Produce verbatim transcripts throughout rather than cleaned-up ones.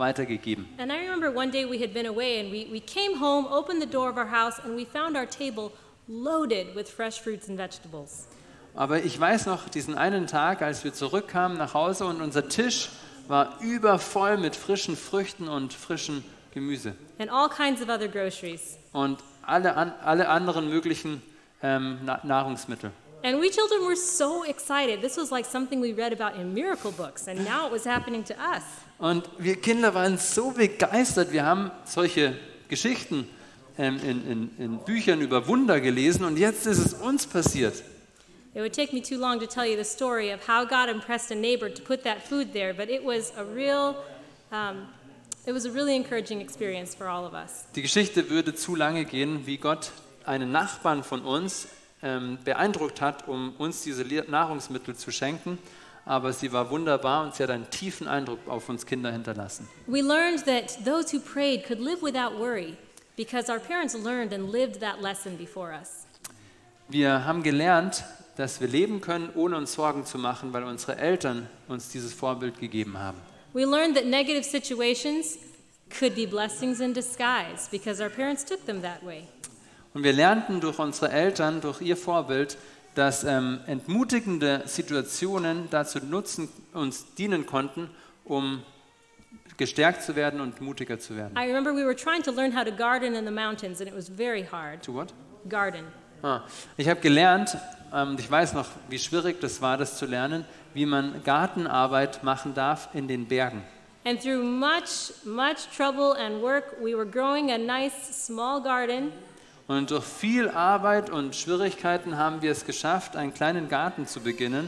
weitergegeben. And I remember one day we had been away and we, we came home, opened the door of our house, and we found our table loaded with fresh fruits and vegetables. Aber ich weiß noch diesen einen Tag, als wir zurückkamen nach Hause und unser Tisch war übervoll mit frischen Früchten und frischem Gemüse. And all kinds of other groceries. Und alle, an, alle anderen möglichen ähm, Na- Nahrungsmittel. And we children were so excited. This was like something we read about in miracle books, and now it was happening to us. Und wir Kinder waren so begeistert. Wir haben solche Geschichten ähm, in, in, in Büchern über Wunder gelesen und jetzt ist es uns passiert. It would take me too long to tell you the story of how God impressed a neighbor to put that food there, but it was a real, um, it was a really encouraging experience for all of us. Die Geschichte würde zu lange gehen, wie Gott einen Nachbarn von uns ähm, beeindruckt hat, um uns diese Le- Nahrungsmittel zu schenken. Aber sie war wunderbar und sie hat einen tiefen Eindruck auf uns Kinder hinterlassen. We learned that those who prayed could live without worry because our parents learned and lived that lesson before us. Wir haben gelernt, dass wir leben können, ohne uns Sorgen zu machen, weil unsere Eltern uns dieses Vorbild gegeben haben. We learned that negative situations could be blessings in disguise because our parents took them that way. Und wir lernten durch unsere Eltern, durch ihr Vorbild, dass ähm, entmutigende Situationen dazu nutzen, uns dienen konnten, um gestärkt zu werden und mutiger zu werden. I remember we were trying to learn how to garden in the mountains and it was very hard. To what? Garden. Ah, ich habe gelernt, ähm, ich weiß noch, wie schwierig das war, das zu lernen, wie man Gartenarbeit machen darf in den Bergen. And through much, much trouble and work, we were growing a nice small garden. Und durch viel Arbeit und Schwierigkeiten haben wir es geschafft, einen kleinen Garten zu beginnen.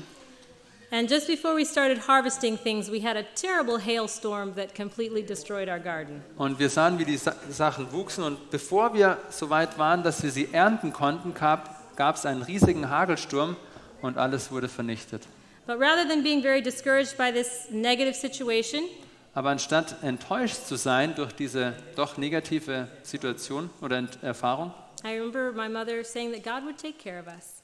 And just before we started harvesting things, we had a terrible hailstorm that completely destroyed our garden. Und wir sahen, wie die Sa- Sachen wuchsen. Und bevor wir so weit waren, dass wir sie ernten konnten, gab, gab es einen riesigen Hagelsturm und alles wurde vernichtet. But rather than being very discouraged by this negative situation, Aber anstatt enttäuscht zu sein durch diese doch negative Situation oder Ent- Erfahrung, I remember my mother saying that God would take care of us.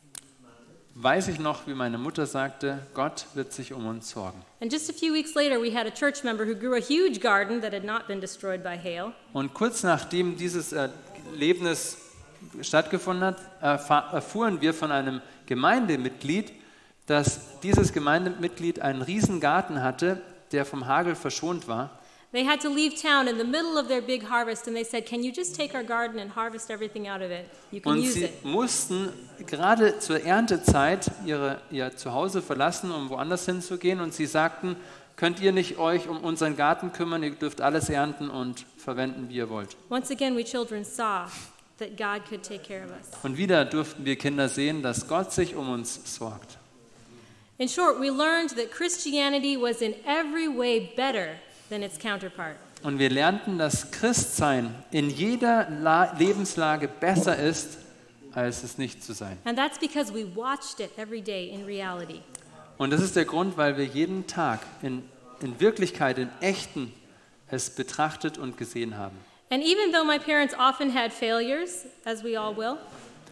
weiß ich noch, wie meine Mutter sagte, Gott wird sich um uns sorgen. And just a few weeks later, we had a church member who grew a huge garden that had not been destroyed by hail. Und kurz nachdem dieses Erlebnis stattgefunden hat, erfa- erfuhren wir von einem Gemeindemitglied, dass dieses Gemeindemitglied einen riesen Garten hatte, der vom Hagel verschont war. They had to leave town in the middle of their big harvest, and they said, "Can you just take our garden and harvest everything out of it? You can Und use sie it." mussten gerade zur Erntezeit ihre, ihr Zuhause verlassen, um woanders hinzugehen. Und sie sagten, könnt ihr nicht euch um unseren Garten kümmern? Ihr dürft alles ernten und verwenden, wie ihr wollt. Once again, we children saw that God could take care of us. Und wieder durften wir Kinder sehen, dass Gott sich um uns sorgt. In short, we learned that Christianity was in every way better than its counterpart. Und wir lernten, dass Christsein in jeder La- Lebenslage besser ist, als es nicht zu sein. And that's because we watched it every day in reality. Und das ist der Grund, weil wir jeden Tag in, in Wirklichkeit, in Echten, es betrachtet und gesehen haben. And even though my parents often had failures, as we all will,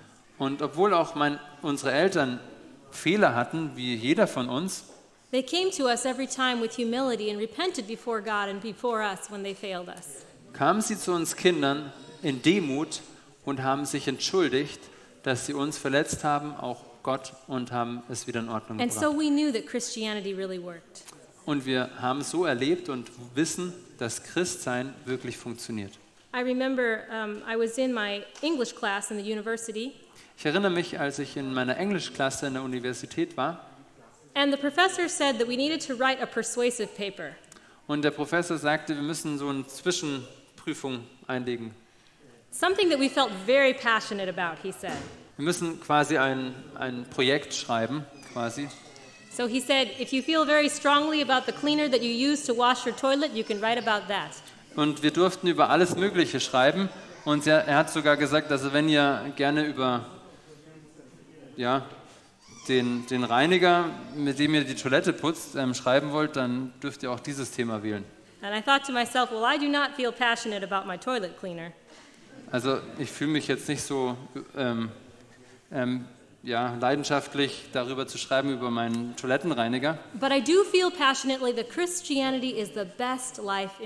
Und obwohl auch mein, unsere Eltern Fehler hatten, wie jeder von uns, they came to us every time with humility and repented before God and before us when they failed us. kamen sie zu uns Kindern in Demut und haben sich entschuldigt, dass sie uns verletzt haben, auch Gott, und haben es wieder in Ordnung And gebracht. so we knew that Christianity really worked. Und wir haben so erlebt und wissen, dass Christsein wirklich funktioniert. I remember um, I was in my English class in the university, Ich erinnere mich, als ich in meiner Englischklasse in der Universität war and the professor said that we needed to write a persuasive paper. und der Professor sagte, wir müssen so eine Zwischenprüfung einlegen. Something that we felt very passionate about, he said. Wir müssen quasi ein, ein Projekt schreiben, quasi. So he said, if you feel very strongly about the cleaner that you use to wash your toilet, you can write about that. Und wir durften über alles Mögliche schreiben. Und er, er hat sogar gesagt, also wenn ihr gerne über ja, den, den Reiniger, mit dem ihr die Toilette putzt, ähm, schreiben wollt, dann dürft ihr auch dieses Thema wählen. And I thought to myself, well, I do not feel passionate about my toilet cleaner. Also ich fühle mich jetzt nicht so ähm, ähm, ja, leidenschaftlich darüber zu schreiben, über meinen Toilettenreiniger. But I do feel passionately that Christianity is the best life